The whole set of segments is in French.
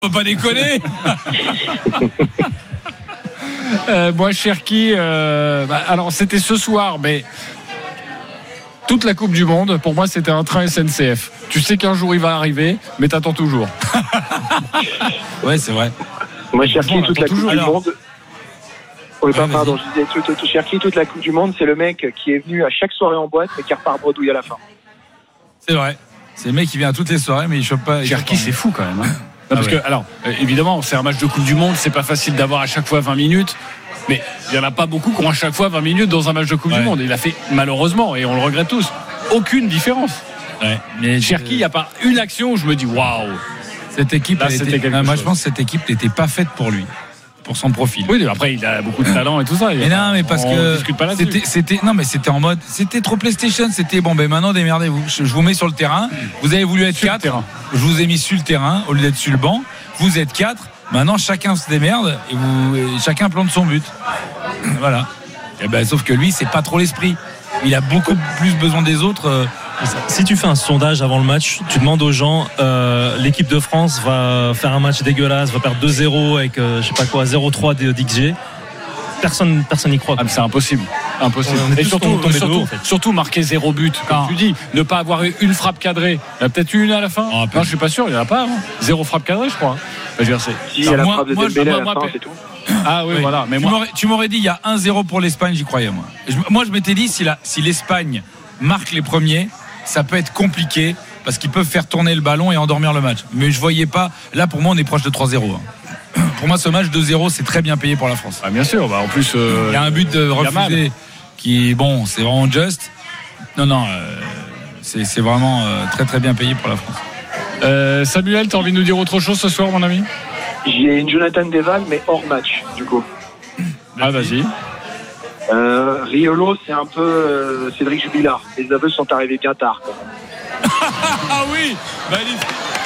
Faut pas déconner. Moi, Cherki, alors c'était ce soir, mais toute la Coupe du Monde, pour moi, c'était un train SNCF. Tu sais qu'un jour il va arriver, mais t'attends toujours. Ouais, c'est vrai. Moi, Cherki, toute la Coupe du Monde. Oui, Ouais, pardon, je disais, Cherki, toute la Coupe du Monde, c'est le mec qui est venu à chaque soirée en boîte, mais qui repart bredouille à la fin. C'est vrai. C'est le mec qui vient à toutes les soirées, mais il chope pas. Cherki, c'est fou quand même. Hein. Non, parce que, alors, évidemment, c'est un match de Coupe du Monde, c'est pas facile d'avoir à chaque fois 20 minutes. Mais il n'y en a pas beaucoup qui ont à chaque fois 20 minutes dans un match de Coupe du Monde. Il a fait, malheureusement, et on le regrette tous, aucune différence. Ouais. Mais Cherki, il n'y a pas une action où je me dis waouh. Cette équipe, Là, moi je pense que cette équipe n'était pas faite pour lui, pour son profil. Oui, après, il a beaucoup de talent et tout ça. Mais non, mais parce que c'était en mode, c'était trop PlayStation. C'était bon, ben maintenant démerdez-vous. Je vous mets sur le terrain. Vous avez voulu être 4. Je vous ai mis sur le terrain au lieu d'être sur le banc. Vous êtes 4. Maintenant, chacun se démerde et chacun plante son but. Voilà. Et ben, sauf que lui, c'est pas trop l'esprit. Il a beaucoup plus besoin des autres. Si tu fais un sondage avant le match, tu demandes aux gens, l'équipe de France va faire un match dégueulasse, va perdre 2-0 avec, je sais pas quoi, 0-3 d'XG. Personne n'y croit. Ah, c'est impossible. Et surtout marquer 0 but. Comme tu dis, ne pas avoir eu une frappe cadrée. Il y en a peut-être une à la fin. Non, je suis pas sûr. Il n'y en a pas. 0 frappe cadrée, je crois. Si, il y a la frappe de Dembélé à la fin, c'est tout. Ah oui, voilà. Mais tu m'aurais dit il y a 1-0 pour l'Espagne, j'y croyais moi. Moi, je m'étais dit si l'Espagne marque les premiers, ça peut être compliqué parce qu'ils peuvent faire tourner le ballon et endormir le match. Mais je voyais pas. Là, pour moi, on est proche de 3-0. Pour moi, ce match 2-0, c'est très bien payé pour la France. Ah, bien sûr. En plus, il y a un but de refusé qui, bon, c'est vraiment juste. Non, c'est vraiment très très bien payé pour la France. Samuel, t'as envie de nous dire autre chose ce soir, mon ami? J'ai une Jonathan Deval, mais hors match, du coup. Ah, vas-y. Riolo, c'est un peu Cédric Jubilard. Les aveux sont arrivés bien tard. Ah oui, magnifique.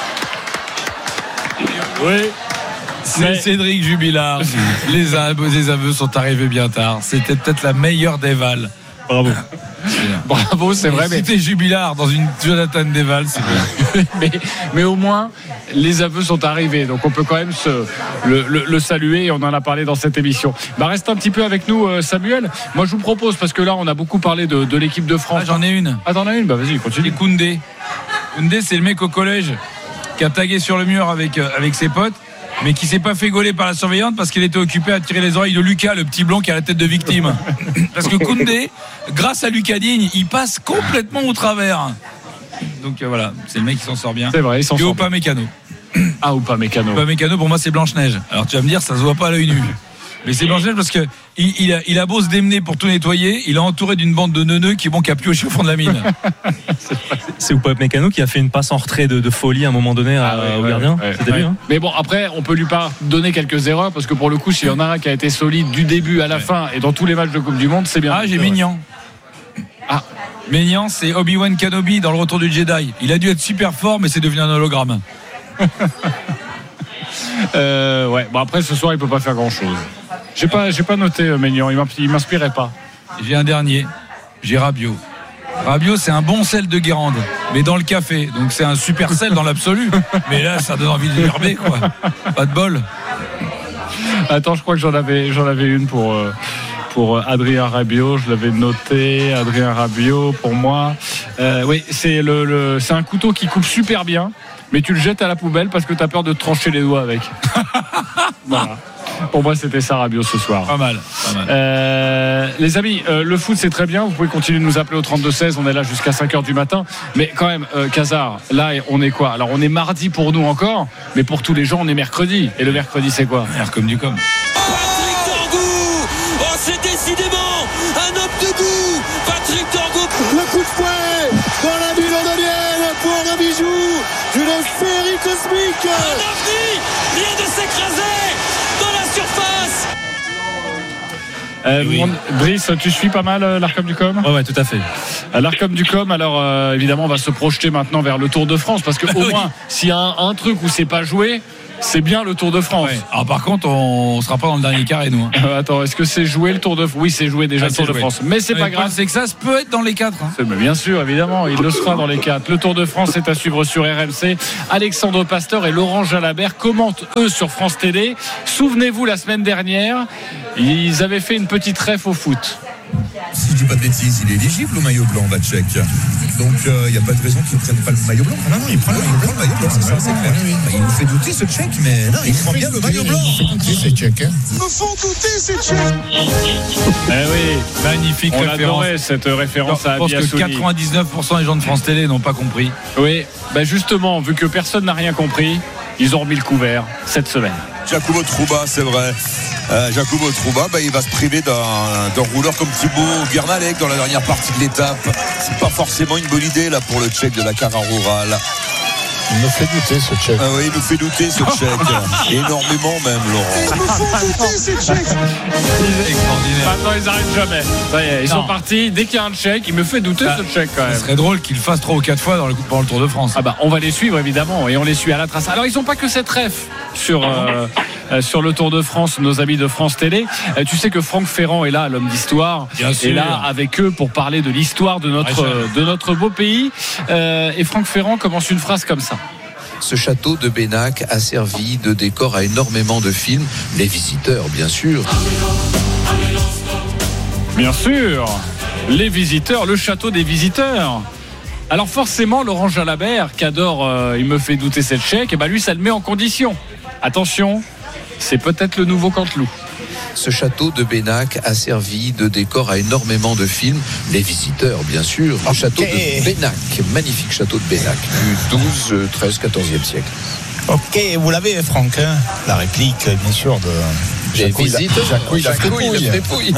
Oui. C'est Cédric Jubilard. Les aveux sont arrivés bien tard. C'était peut-être la meilleure Deval. Bravo, c'est vrai. Mais c'était Jubilard dans une Jonathan Deval, c'est bien. mais au moins, les aveux sont arrivés. Donc on peut quand même le saluer et on en a parlé dans cette émission. Reste un petit peu avec nous, Samuel. Moi, je vous propose, parce que là, on a beaucoup parlé de l'équipe de France. Ah, j'en ai une. Ah, t'en as une? Vas-y, continue. C'est Koundé. Koundé, c'est le mec au collège qui a tagué sur le mur avec ses potes, mais qui s'est pas fait gauler par la surveillante parce qu'il était occupé à tirer les oreilles de Lucas, le petit blond qui a la tête de victime. Parce que Koundé, grâce à Lucas Digne, il passe complètement au travers. Donc voilà, c'est le mec qui s'en sort bien. C'est vrai, il s'en sort bien. Upamecano. Ah, Upamecano. Upamecano, pour moi, c'est Blanche-Neige. Alors tu vas me dire, ça se voit pas à l'œil nu. Mais c'est Blanche-Neige parce que il a beau se démener pour tout nettoyer, il est entouré d'une bande de neuneux qui a pioché au fond de la mine. C'est Upamecano qui a fait une passe en retrait de folie à un moment donné au gardien. C'était lui, hein. Mais bon, après, on peut lui donner quelques erreurs parce que pour le coup, s'il y en a un qui a été solide du début à la fin et dans tous les matchs de Coupe du Monde, c'est bien. Ah, j'ai Maignan. Ah, Maignan, c'est Obi-Wan Kenobi dans le Retour du Jedi. Il a dû être super fort, mais c'est devenu un hologramme. Après, ce soir, il peut pas faire grand-chose. J'ai pas noté Maignan, il m'inspirait pas. J'ai un dernier, j'ai Rabiot. Rabiot, c'est un bon sel de Guérande, mais dans le café. Donc c'est un super sel dans l'absolu. Mais là, ça donne envie de gerber, quoi. Pas de bol. Attends, je crois que j'en avais une pour Adrien Rabiot. Je l'avais noté. Adrien Rabiot, pour moi. Oui, c'est un couteau qui coupe super bien, mais tu le jettes à la poubelle parce que tu as peur de te trancher les doigts avec. Voilà. Pour moi, c'était ça, Rabiot, ce soir. Pas mal. Les amis, le foot, c'est très bien. Vous pouvez continuer de nous appeler au 32-16. On est là jusqu'à 5h du matin. Mais quand même, Casar, là, on est quoi? Alors, on est mardi pour nous encore, mais pour tous les gens, on est mercredi. Et le mercredi, c'est quoi? Comme du com. Patrick Torgou. Oh, c'est décidément un homme de goût. Patrick Torgou. Le coup de fouet dans la bulle londonienne pour un bijou d'une féerie cosmique. Un ovni vient de s'écraser dans la surface. Oui. Brice, tu suis pas mal l'Arcom du Com? Ouais, tout à fait. L'Arcom du Com, alors évidemment, on va se projeter maintenant vers le Tour de France parce qu'au moins, s'il y a un truc où c'est pas joué, c'est bien le Tour de France. Ouais. Alors par contre, on sera pas dans le dernier carré, nous. Attends, est-ce que c'est joué le Tour de France? Oui, c'est joué déjà le Tour de France. Mais c'est pas grave. C'est que ça peut être dans les 4. Mais bien sûr, évidemment, il le sera dans les 4. Le Tour de France est à suivre sur RMC. Alexandre Pasteur et Laurent Jalabert commentent, eux, sur France Télé. Souvenez-vous, la semaine dernière, ils avaient fait une petite ref au foot. Si je dis pas de bêtises, il est éligible au maillot blanc, Vacek. Donc il n'y a pas de raison qu'il ne prenne pas le maillot blanc. Non, il prend le maillot blanc, c'est ça, c'est clair. Il nous fait douter ce Tchèque, mais non, il prend bien le maillot blanc. Il fait douter ces Tchèques. Ils me font douter ces Tchèques. Eh oui, magnifique on référence. adorait cette référence à Abia Je pense que 99% des gens de France Télé n'ont pas compris. Oui, justement, vu que personne n'a rien compris, ils ont remis le couvert cette semaine. Jacobo Trouba, c'est vrai. Jacobo Trouba, il va se priver d'un rouleur comme Thibaut Guernalec dans la dernière partie de l'étape. C'est pas forcément une bonne idée là pour le Tchèque de la Cara Rural. Il nous fait douter ce Tchèque. Ah oui, il nous fait douter ce Tchèque. Énormément même, Laurent. Ils me font douter ces Tchèques. Maintenant ils n'arrêtent jamais. Ça y est, ils sont partis. Dès qu'il y a un Tchèque, il me fait douter ce Tchèque quand même. Ce serait drôle qu'il le fasse 3 ou 4 fois pendant le Tour de France. On va les suivre évidemment et on les suit à la trace. Alors ils n'ont pas que cette ref sur le Tour de France, nos amis de France Télé. Tu sais que Franck Ferrand est là, l'homme d'histoire, est là avec eux pour parler de l'histoire de notre beau pays. Et Franck Ferrand commence une phrase comme ça. Ce château de Bénac a servi de décor à énormément de films, Les Visiteurs bien sûr. Bien sûr, Les Visiteurs, le château des visiteurs. Alors forcément, Laurent Jalabert, qui adore il me fait douter cette Tchèque, lui ça le met en condition. Attention, c'est peut-être le nouveau Canteloup. Ce château de Bénac a servi de décor à énormément de films, Les Visiteurs bien sûr. Le château de Bénac, magnifique château de Bénac du 12, 13, 14e siècle. Ok, vous l'avez Franck, hein, la réplique bien sûr de Jacouille, la frépouille.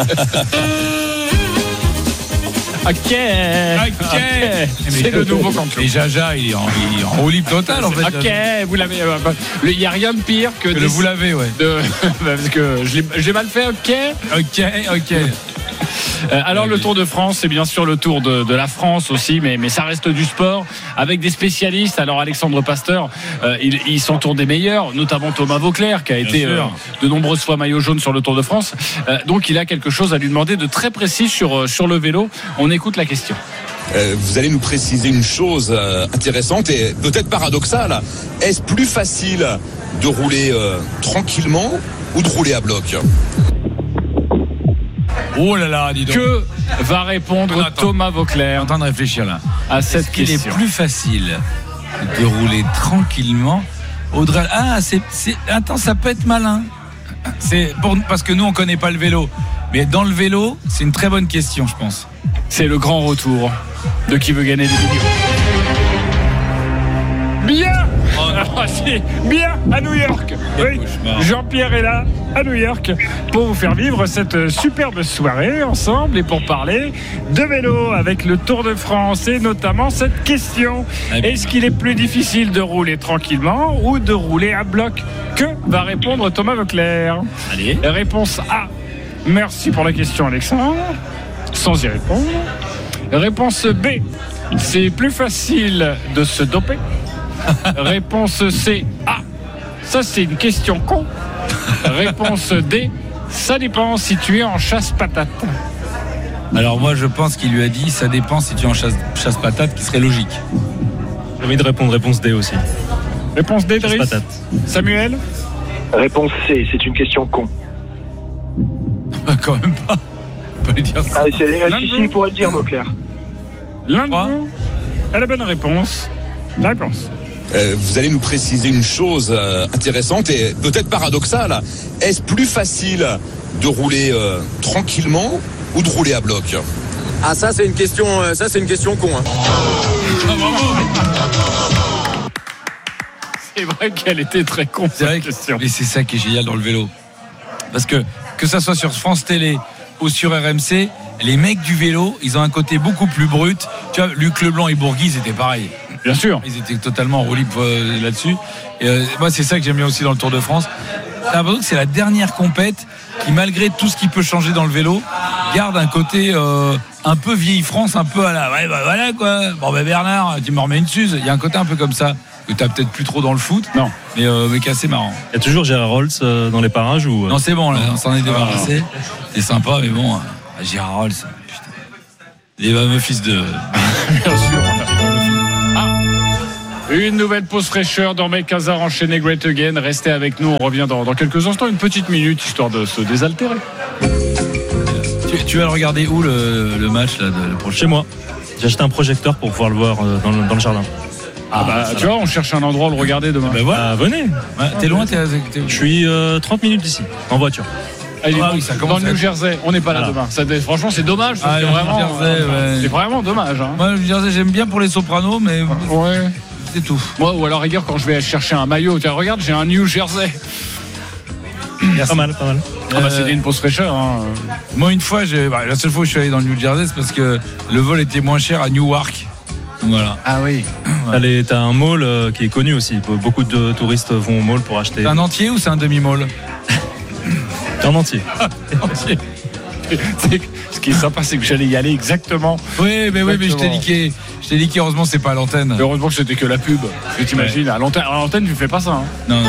Ok. C'est le nouveau Canteloup. Et Jaja, il est en roue libre totale en fait. Ok, vous l'avez. Il n'y a rien de pire que vous l'avez, ouais. Parce que j'ai mal fait, ok. Alors le Tour de France, c'est bien sûr le Tour de la France aussi, mais ça reste du sport avec des spécialistes. Alors Alexandre Pasteur, il s'entoure des meilleurs, notamment Thomas Vauclair qui a été de nombreuses fois maillot jaune sur le Tour de France. Donc il a quelque chose à lui demander de très précis sur le vélo. On écoute la question. Vous allez nous préciser une chose intéressante et peut-être paradoxale. Est-ce plus facile de rouler tranquillement ou de rouler à bloc ? Oh là là, dis donc. Que va répondre Thomas Vauclair en train de réfléchir là à cette question. Il est plus facile de rouler tranquillement attends, ça peut être malin. Parce que nous on connaît pas le vélo. Mais dans le vélo, c'est une très bonne question, je pense. C'est le grand retour de Qui veut gagner des millions. Bien bien à New York. Oui, Jean-Pierre est là à New York pour vous faire vivre cette superbe soirée ensemble et pour parler de vélo avec le Tour de France et notamment cette question. Est-ce qu'il est plus difficile de rouler tranquillement ou de rouler à bloc? Que va répondre Thomas Vauclair? Allez. Réponse A. Merci pour la question Alexandre. Sans y répondre. Réponse B. C'est plus facile de se doper. Réponse C. Ah, ça c'est une question con. Réponse D. Ça dépend si tu es en chasse-patate. Alors moi je pense qu'il lui a dit ça dépend si tu es en chasse-patate, qui serait logique. J'ai envie de répondre réponse D aussi. Réponse D, Driss. Samuel. Réponse C, c'est une question con. Quand même pas. On peut lui dire ça. Si, il pourrait le dire, Vauclair. L'un de vous a la bonne réponse. La réponse. Vous allez nous préciser une chose intéressante et peut-être paradoxale. Est-ce plus facile de rouler tranquillement ou de rouler à bloc? Ah, ça c'est une question con. Hein. C'est vrai qu'elle était très con. C'est vrai question. Mais c'est ça qui est génial dans le vélo. Parce que ça soit sur France Télé ou sur RMC, les mecs du vélo, ils ont un côté beaucoup plus brut. Tu vois, Luc Leblanc et Bourgui, c'était pareil. Bien sûr. Ils étaient totalement en roue libre là-dessus. Et moi, c'est ça que j'aime bien aussi dans le Tour de France. J'ai l'impression que c'est la dernière compète qui, malgré tout ce qui peut changer dans le vélo, garde un côté un peu vieille France, un peu à la ouais bah voilà quoi. Bon ben Bernard, tu me remets une suze. Il y a un côté un peu comme ça que t'as peut-être plus trop dans le foot. Non, mais qui est assez marrant. Il y a toujours Gérard Rolls dans les parages ou Non, c'est bon là, on s'en est débarrassé. C'est sympa, mais bon, Gérard Rolls, putain. Les fameux fils de. Bien sûr. Une nouvelle pause fraîcheur dans Mike Hazard enchaîné Great Again. Restez avec nous, on revient dans quelques instants, une petite minute histoire de se désaltérer. Tu vas le regarder où le match là, le prochain? Chez moi. J'ai acheté un projecteur pour pouvoir le voir dans le jardin. Tu vois, on cherche un endroit où le regarder demain. Voilà. Venez. Ouais, t'es loin, Je suis 30 minutes d'ici, en voiture. Ça dans le New Jersey, on n'est pas là demain. Franchement, c'est dommage. Parce que vraiment, Jersey, c'est vraiment dommage. Hein. Moi, le New Jersey, j'aime bien pour les sopranos, mais ouais. C'est tout. Moi, ou alors rigueur, quand je vais chercher un maillot, tiens, regarde, j'ai un New Jersey. Pas mal. C'était une pause fraîcheur. Hein. Moi, une fois, la seule fois où je suis allé dans le New Jersey, c'est parce que le vol était moins cher à Newark. Voilà. Ah oui. T'as un mall qui est connu aussi. Beaucoup de touristes vont au mall pour acheter. C'est un entier ou c'est un demi-mall? Un entier. Ce qui est sympa, c'est que j'allais y aller exactement. Oui, mais je t'ai dit qu'heureusement, c'est pas à l'antenne. Mais heureusement que c'était que la pub. Tu t'imagines, à l'antenne, tu fais pas ça. Hein. Non.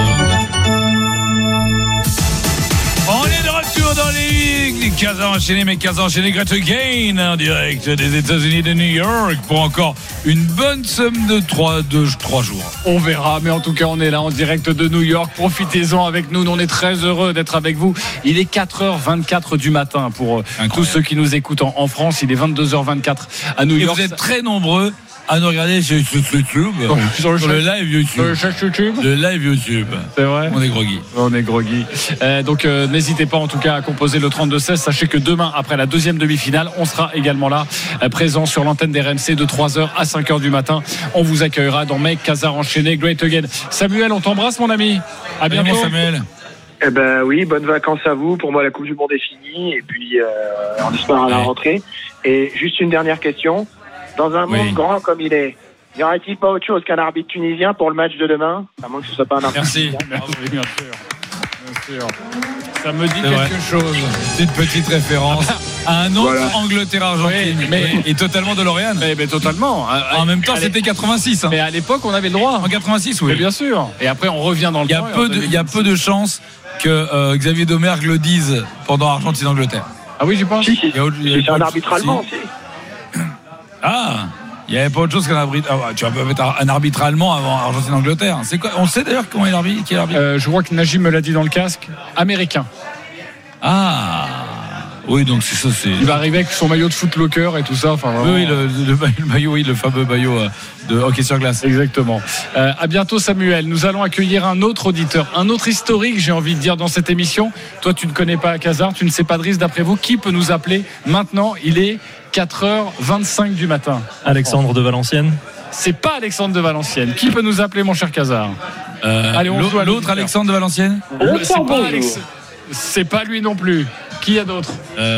On est de retour dans les 15 ans enchaînés, mais 15 ans enchaînés, Great Again, en direct des États-Unis de New York, pour encore une bonne somme de 3 jours. On verra, mais en tout cas, on est là en direct de New York. Profitez-en avec nous. On est très heureux d'être avec vous. Il est 4h24 du matin pour tous ceux qui nous écoutent en France. Il est 22h24 à New York. Vous êtes très nombreux à nous regarder sur YouTube, sur le live YouTube. Le live YouTube. C'est vrai. On est groggy. Donc n'hésitez pas en tout cas à composer le 32-16. Sachez que demain, après la deuxième demi-finale, on sera également là, présent sur l'antenne des RMC de 3h à 5h du matin. On vous accueillera dans Mike Hazard enchaîné, Great Again. Samuel, on t'embrasse mon ami. À bientôt. Samuel. Eh ben oui, bonnes vacances à vous. Pour moi, la Coupe du Monde est finie et puis on espère à la rentrée. Et juste une dernière question. Dans un monde grand comme il est, n'y aurait-il pas autre chose qu'un arbitre tunisien pour le match de demain? À moins que ce soit pas un arbitre tunisien. Merci, bien sûr. Ça me dit quelque chose. C'est une petite référence à un autre Angleterre-Argentine, et totalement DeLorean. Mais totalement. En même temps, c'était 86. Mais à l'époque, on avait le droit. En 86, oui. Mais bien sûr. Et après, on revient dans le temps. Il y a peu de chances que Xavier Domergue le dise pendant Argentine-Angleterre. Ah oui, j'y pense. Si. C'est un arbitre allemand aussi. Ah, il n'y avait pas autre chose qu'un arbitre. Tu vas pas mettre un arbitre allemand avant Argentine-Angleterre. C'est quoi? On sait d'ailleurs comment est l'arbitre, qui est l'arbitre. Je crois que Najim me l'a dit dans le casque. Américain. Ah, oui, donc c'est ça. Il va arriver avec son maillot de Footlocker et tout ça. Enfin, vraiment... Oui, le maillot, le fameux maillot de hockey sur glace. Exactement. À bientôt, Samuel. Nous allons accueillir un autre auditeur, un autre historique, j'ai envie de dire, dans cette émission. Toi, tu ne connais pas Hazard, tu ne sais pas Driss. D'après vous, qui peut nous appeler maintenant? Il est 4h25 du matin. Alexandre de Valenciennes. C'est pas Alexandre de Valenciennes. Qui peut nous appeler, mon cher Hazard? Allez, l'autre Alexandre de Valenciennes. C'est pas lui non plus. Qui y a d'autre?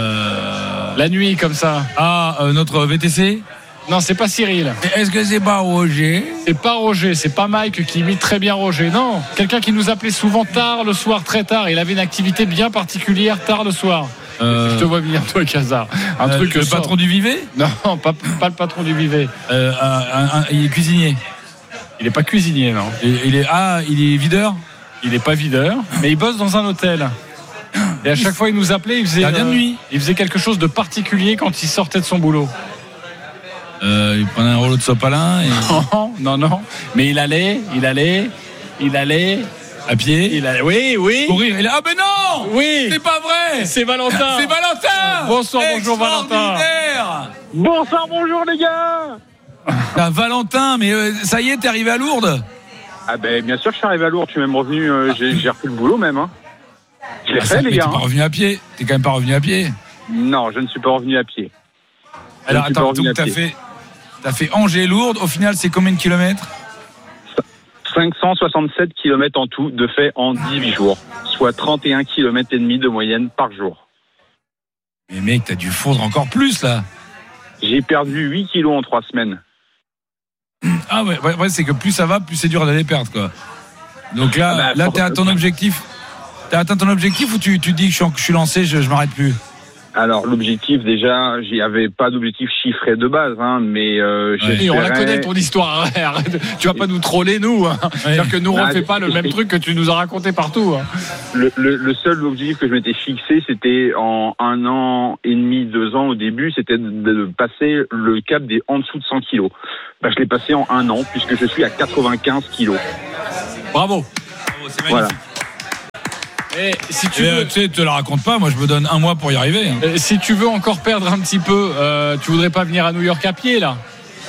La nuit comme ça. Notre VTC. Non, c'est pas Cyril. Est-ce que c'est pas Roger? C'est pas Roger, c'est pas Mike qui imite très bien Roger. Non, quelqu'un qui nous appelait souvent tard le soir, très tard. Il avait une activité bien particulière tard le soir. Je te vois venir, toi, Hazard. Un truc. Le patron du Vivet? Non, pas le patron du Vivet. Il est cuisinier. Il est pas cuisinier, non. Il est videur? Il est pas videur, mais il bosse dans un hôtel. Et à chaque fois, il nous appelait, il faisait gardien de nuit. Il faisait quelque chose de particulier quand il sortait de son boulot. Il prenait un rouleau de sopalin. Non. Mais il allait. À pied. Oui. Courir. Ah mais non. Oui. C'est pas vrai. C'est Valentin. C'est Valentin. Bonsoir, bonjour Valentin. Bonsoir, bonjour les gars. Valentin, mais ça y est, t'es arrivé à Lourdes? Ah ben bien sûr que je suis arrivé à Lourdes. Je suis même revenu. J'ai repris le boulot même. Hein. Je l'ai fait les gars. T'es pas revenu à pied. T'es quand même pas revenu à pied. Non, je ne suis pas revenu à pied. Alors attends, donc t'as fait Angers-Lourdes. Au final, c'est combien de kilomètres? 567 km en tout, de fait en 18 jours, soit 31 km et demi de moyenne par jour. Mais mec, t'as dû fondre encore plus là. J'ai perdu 8 kilos en 3 semaines. Ah ouais, c'est que plus ça va, plus c'est dur d'aller perdre quoi. Donc là, t'as atteint ton objectif. T'as atteint ton objectif ou tu dis que je suis lancé, je m'arrête plus? Alors l'objectif déjà, j'y avais pas d'objectif chiffré de base, hein, mais on la connaît ton histoire. Arrête, tu vas pas nous troller nous. Hein. C'est-à-dire que nous on fait pas le même truc que tu nous as raconté partout. Hein. Le seul objectif que je m'étais fixé, c'était en 1 an et demi, 2 ans au début, c'était de passer le cap des en dessous de 100 kilos. Je l'ai passé en 1 an puisque je suis à 95 kilos. Bravo, c'est magnifique. Voilà. Et si tu veux, tu sais, te la raconte pas, moi je me donne 1 mois pour y arriver. Hein. Si tu veux encore perdre un petit peu, tu voudrais pas venir à New York à pied là?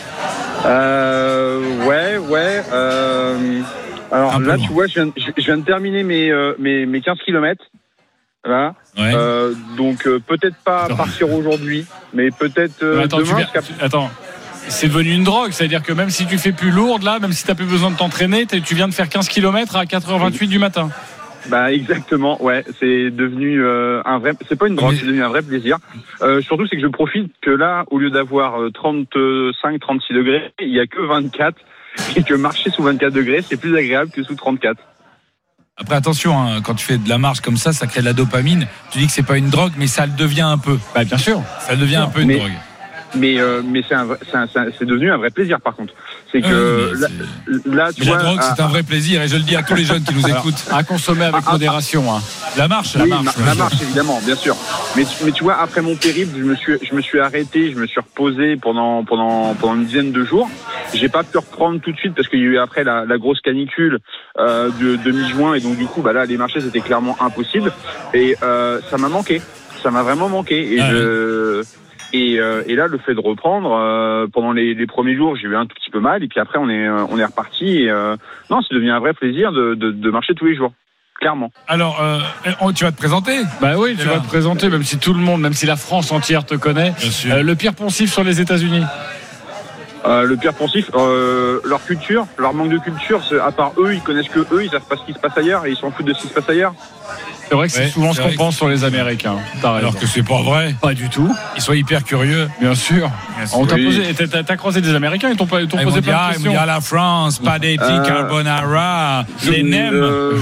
Ouais. Alors là, tu vois, je viens de terminer mes 15 km. Là. Ouais. Donc peut-être pas partir aujourd'hui, mais peut-être demain. Attends. C'est devenu une drogue, c'est-à-dire que même si tu fais plus lourde là, même si t'as plus besoin de t'entraîner, tu viens de faire 15 km à 4h28 du matin. Bah exactement, ouais, c'est devenu un vrai, c'est pas une drogue, c'est devenu un vrai plaisir. Surtout c'est que je profite que là, au lieu d'avoir 35-36 degrés, il y a que 24 et que marcher sous 24 degrés, c'est plus agréable que sous 34. Après attention, hein, quand tu fais de la marche comme ça crée de la dopamine. Tu dis que c'est pas une drogue, mais ça le devient un peu. Bah bien sûr, ça devient un peu une drogue. Mais c'est devenu un vrai plaisir par contre. C'est que là tu vois, la drogue c'est un vrai plaisir et je le dis à tous les jeunes qui nous écoutent. À consommer avec modération. Hein. La marche évidemment, bien sûr. Mais tu vois, après mon périple, je me suis arrêté, je me suis reposé pendant une dizaine de jours. J'ai pas pu reprendre tout de suite parce qu'il y a eu après la grosse canicule de mi-juin et donc du coup bah là les marchés c'était clairement impossible et ça m'a manqué. Ça m'a vraiment manqué et Et là, le fait de reprendre, pendant les premiers jours, j'ai eu un tout petit peu mal, et puis après, on est reparti. Et, non, c'est devenu un vrai plaisir de marcher tous les jours, clairement. Alors, tu vas te présenter ? Bah oui, tu vas te présenter, même si tout le monde, même si la France entière te connaît. Le pire poncif sur les États-Unis. Le pire poncif, leur culture, leur manque de culture, à part eux, ils connaissent que eux, ils savent pas ce qui se passe ailleurs, et ils s'en foutent de ce qui se passe ailleurs. C'est vrai que c'est souvent ce qu'on pense sur les Américains. Alors que c'est pas vrai. Pas du tout. Ils sont hyper curieux. Bien sûr. On t'a posé, t'as croisé des Américains, ils t'ont posé plein de questions. Il y a la France, spaghetti, carbonara, les nems,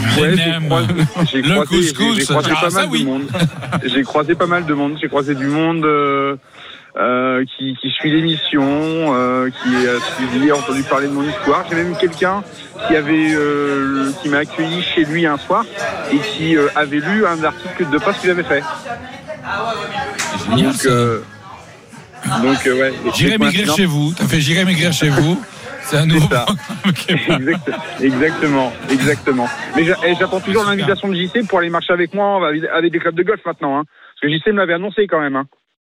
le couscous. J'ai croisé pas mal de monde. J'ai croisé du monde qui suit l'émission, qui a suivi, entendu parler de mon histoire. J'ai même quelqu'un qui m'a accueilli chez lui un soir et qui avait lu un article de poste qu'il avait fait. C'est génial, donc ouais. J'irai maigrir chez vous. T'as fait J'irai maigrir chez vous. C'est un nouveau Exactement. Mais j'attends toujours l'invitation de JC pour aller marcher avec moi avec des clubs de golf maintenant. Hein. Parce que JC me l'avait annoncé quand même. Hein.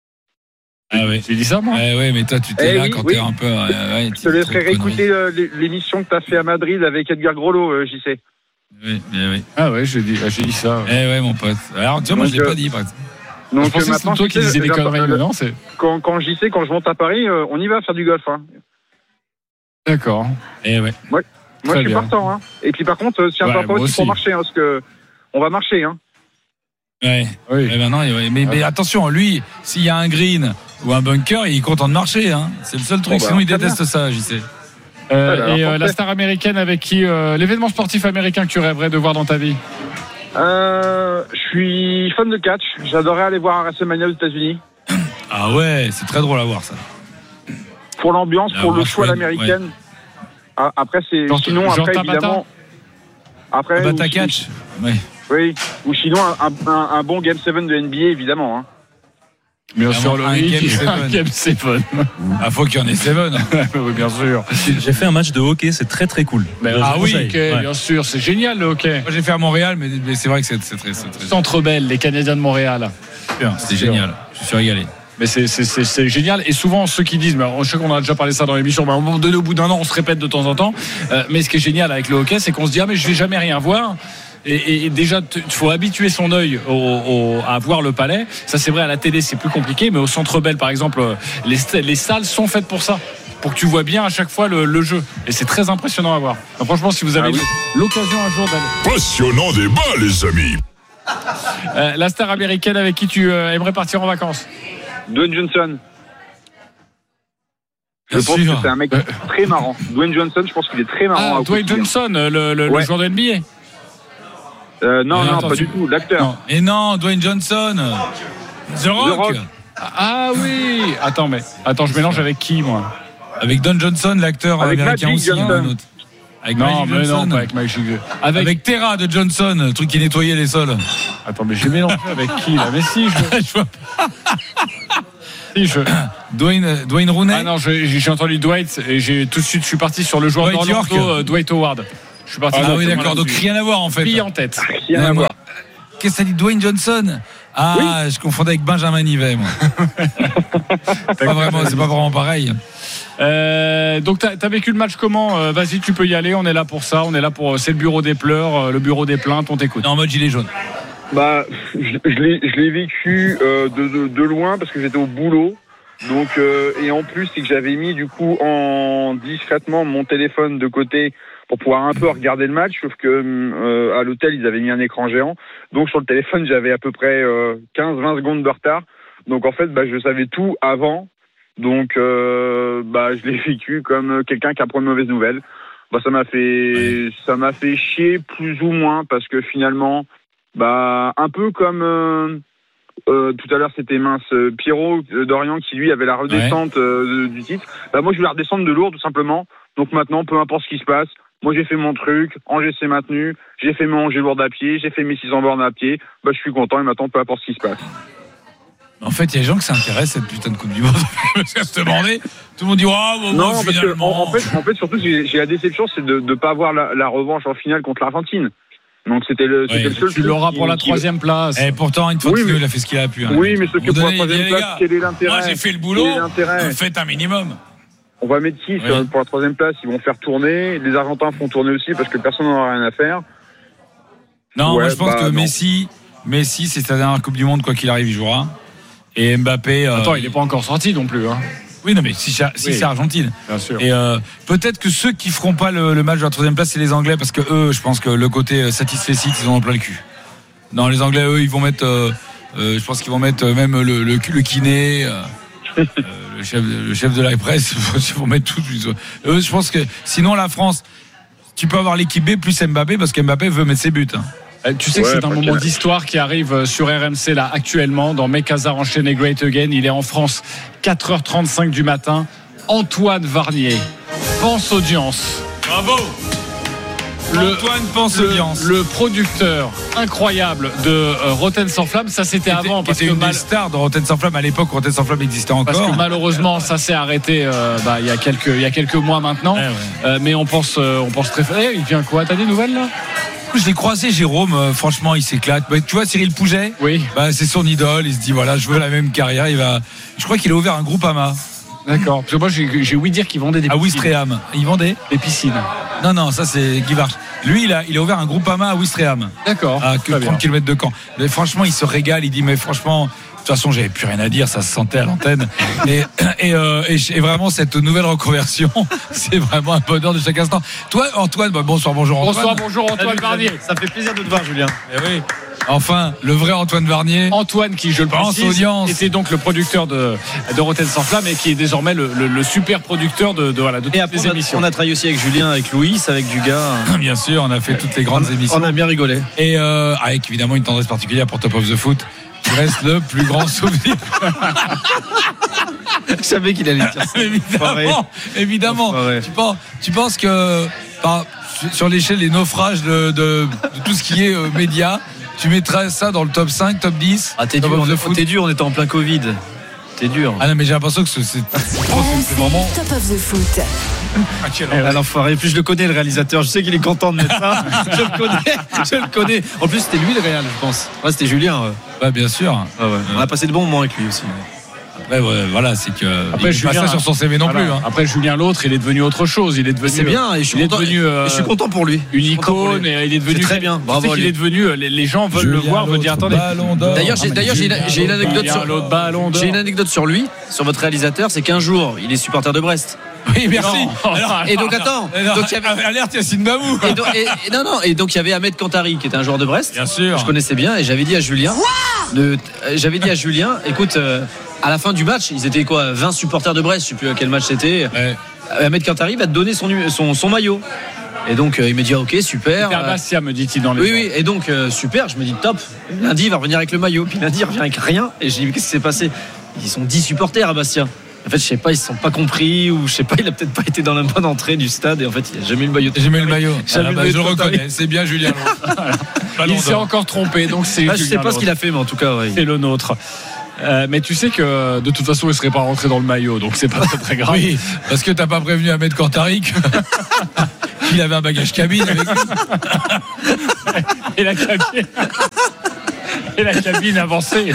Ah ouais. J'ai dit ça moi. Ouais, mais toi tu t'es là quand t'es un peu. Je te laisserai réécouter l'émission que t'as fait à Madrid avec Edgar Groslo, JC. Oui. Ah ouais, j'ai dit ça. Ouais, mon pote. Alors tu vois, moi je l'ai pas dit. Donc je pensais maintenant, que c'est toi qui disais des conneries. Non, c'est. Quand je monte à Paris, on y va faire du golf. Hein. D'accord. Ouais. Moi je suis partant. Hein. Et puis par contre, tiens-toi pas aussi pour marcher, hein, parce que on va marcher. Hein. Ouais. Oui. Mais attention, lui, s'il y a un green ou un bunker, il est content de marcher. Hein. C'est le seul truc, sinon il déteste ça, j'y sais. La star américaine avec qui l'événement sportif américain que tu rêverais de voir dans ta vie? Je suis fan de catch. J'adorerais aller voir un WrestleMania aux États-Unis. Ah ouais, c'est très drôle à voir ça. Pour l'ambiance, pour le choix à l'américaine. Ouais. Après, c'est sinon après évidemment. Après. Tabata catch. Ouais. Oui. Ou sinon un bon Game 7 de NBA évidemment. Hein. Bien sûr, le Game 7. Ah, faut qu'il y en ait 7. Oui, bien sûr. J'ai fait un match de hockey, c'est très très cool. Oui, hockey, bien sûr, c'est génial le hockey. Moi j'ai fait à Montréal, mais c'est vrai que c'est très. Centre Bell, les Canadiens de Montréal. C'est génial. Je suis régalé. Mais c'est génial. Et souvent, ceux qui disent, mais je sais qu'on a déjà parlé ça dans l'émission, mais à un moment donné, au bout d'un an, on se répète de temps en temps. Mais ce qui est génial avec le hockey, c'est qu'on se dit, mais je vais jamais rien voir. Et déjà, il faut habituer son œil à voir le palais. Ça, c'est vrai, à la télé, c'est plus compliqué. Mais au Centre Bell, par exemple, les salles sont faites pour ça. Pour que tu vois bien à chaque fois le jeu. Et c'est très impressionnant à voir. Donc, franchement, si vous avez l'occasion un jour d'aller. Passionnant débat, les amis. La star américaine avec qui tu aimerais partir en vacances? Dwayne Johnson. Je pense que c'est un mec très marrant. Dwayne Johnson, je pense qu'il est très marrant. Dwayne Johnson, le joueur de NBA. Non, pas du tout, l'acteur. Et non, Dwayne Johnson. The Rock. Ah oui. Attends, je mélange avec qui, moi? Avec Don Johnson, l'acteur Avec américain Magic aussi. Johnson. Un autre. Avec Non, Magic mais Johnson. non, pas avec Magic Johnson. Avec Terra de Johnson, le truc qui nettoyait les sols. Attends, mais j'ai mélangé avec qui là? Mais si, Je vois si, Dwayne Rooney. Ah non, j'ai entendu Dwight et tout de suite je suis parti sur le joueur Dwight d'Orlando, York. Dwight Howard. Je suis parti. Ah oui, d'accord. Donc rien à voir en fait. Pille en tête. Rien à voir. Qu'est-ce que ça dit, Dwayne Johnson? Ah, je confondais avec Benjamin Nivet, moi. C'est pas vraiment pareil. Donc t'as vécu le match comment? Vas-y, tu peux y aller. On est là pour ça. C'est le bureau des pleurs, le bureau des plaintes. On t'écoute. En mode gilet jaune. Bah, je l'ai vécu de loin parce que j'étais au boulot. Donc et en plus c'est que j'avais mis du coup discrètement mon téléphone de côté pour pouvoir un peu regarder le match, sauf que à l'hôtel ils avaient mis un écran géant. Donc sur le téléphone j'avais à peu près 15-20 secondes de retard. Donc en fait je savais tout avant. Donc je l'ai vécu comme quelqu'un qui apprend une mauvaise nouvelle. Ça m'a fait chier plus ou moins parce que finalement un peu comme tout à l'heure c'était Pierrot Dorian qui lui avait la redescente du titre. Moi je vais la redescendre de lourd tout simplement. Donc maintenant peu importe ce qui se passe, moi j'ai fait mon truc, Angers s'est maintenu, j'ai fait mon Angers lourd à pied, j'ai fait mes 600 bornes à pied, je suis content et maintenant peu importe ce qui se passe. En fait, il y a des gens qui s'intéressent à cette putain de Coupe du Monde. Parce qu'à se demander, tout le monde dit non, parce que en fait surtout j'ai la déception c'est de ne pas avoir la revanche en finale contre l'Argentine. Donc c'était le seul. Tu l'auras pour la 3e place. Et pourtant, une fois il a fait ce qu'il a pu. Oui, mais ce que pour la 3e place, quel est l'intérêt? Moi, j'ai fait le boulot. Faites un minimum. On va mettre qui pour la 3e place? Ils vont faire tourner. Les Argentins font tourner aussi parce que personne n'en a rien à faire. Non, moi je pense que Messi, c'est sa dernière Coupe du Monde, quoi qu'il arrive, il jouera. Et Mbappé. Attends, il n'est pas encore sorti non plus. Hein. Oui, non, mais si c'est Argentine. Bien sûr. Et peut-être que ceux qui feront pas le match de la 3e place, c'est les Anglais, parce que eux, je pense que le côté satisfait, ils en ont plein le cul. Non, les Anglais, eux, ils vont mettre. Je pense qu'ils vont mettre même le kiné. Le chef de la presse, ils vont mettre tout. Eux, je pense que sinon la France, tu peux avoir l'équipe B plus Mbappé parce qu'Mbappé veut mettre ses buts. Tu sais que c'est un moment d'histoire qui arrive sur RMC là actuellement dans Make Hazard enchaîné Great Again. Il est en France 4h35 du matin. Antoine Varnier pense audience. Bravo. Antoine pense audience. Le producteur incroyable de Rotten sans flamme, ça c'était avant parce que une des stars de Rotten sans flamme à l'époque. Rotten sans flamme existait encore. Parce que malheureusement ça s'est arrêté il y a quelques mois maintenant. Mais on pense très fort. Il vient quoi? T'as des nouvelles là? Je l'ai croisé, Jérôme, franchement il s'éclate. Tu vois Cyril Pouget, oui. C'est son idole. Il se dit voilà, je veux la même carrière. Je crois qu'il a ouvert un Groupama. D'accord. Parce que moi j'ai ouï dire qu'il vendait des piscines. À Ouistreham. Il vendait des piscines. Non, ça c'est Guy Varch. Lui il a ouvert un Groupama à Ouistreham. D'accord. À 30 km de Caen. Mais franchement il se régale. Il dit mais franchement. De toute façon, j'avais plus rien à dire, ça se sentait à l'antenne. Et vraiment, cette nouvelle reconversion, c'est vraiment un bonheur de chaque instant. Toi, Antoine, bonsoir, bonjour Antoine. Bonjour Antoine Varnier. Ça fait plaisir de te voir, Julien. Oui. Enfin, le vrai Antoine Varnier. Antoine qui, je le précise, était donc le producteur de Rotten sans flamme et qui est désormais le super producteur de toutes les émissions. On a travaillé aussi avec Julien, avec Louis, avec Dugas. Bien sûr, on a fait toutes les grandes émissions. On a bien rigolé. Et avec évidemment une tendresse particulière pour Top of the Foot. Qui reste le plus grand souvenir. Je savais qu'il allait dire ça. Évidemment. Tu penses que sur l'échelle des naufrages de tout ce qui est médias, tu mettrais ça dans le top 5, top 10? T'es dur, on était en plein Covid. T'es dur. Ah non, mais j'ai l'impression que c'est vraiment Top of the Foot. L'enfoiré. Plus je le connais, le réalisateur. Je sais qu'il est content de mettre ça. Je le connais. En plus, c'était lui le réal, je pense. Ouais, c'était Julien. Ouais, bien sûr. On a passé de bons moments avec lui aussi. Après, voilà, c'est que. Après, il passe ça sur son CV non plus. Hein. Après, Julien, l'autre, il est devenu autre chose. Il est devenu. C'est bien. Et je suis content pour lui. Une icône. Et il est devenu. Très bien. Bravo. Il est devenu. Les gens veulent le voir. Veulent dire attendez. D'ailleurs, j'ai une anecdote sur. J'ai une anecdote sur lui, sur votre réalisateur. C'est qu'un jour, il est supporter de Brest. Oui, merci. Et donc attends. Donc il y avait alerte Yacine Babou. Et donc il y avait Ahmed Kantari qui était un joueur de Brest. Bien sûr. Je connaissais bien et j'avais dit à Julien. Écoute, à la fin du match, ils étaient quoi, 20 supporters de Brest. Je sais plus à quel match c'était. Ahmed Kantari va te donner son maillot. Et donc il me dit ok, super. C'était à Bastia, me dit-il dans les. Oui. Et donc super, je me dis top. Lundi, il va revenir avec le maillot. Puis lundi, il revient avec rien. Et j'ai dit qu'est-ce qui s'est passé? Ils sont 10 supporters à Bastia. En fait, je sais pas, ils se sont pas compris ou je sais pas, il a peut-être pas été dans la bonne entrée du stade et en fait, il a jamais eu le maillot. Je le reconnais, c'est bien Julien. Il s'est encore trompé, donc c'est. Je sais pas ce qu'il a fait, mais en tout cas, c'est le nôtre. Mais tu sais que de toute façon, il serait pas rentré dans le maillot, donc c'est pas très grave. Oui, parce que t'as pas prévenu Ahmed Kortarik qu'il avait un bagage cabine avec lui. Et la cabine avancée.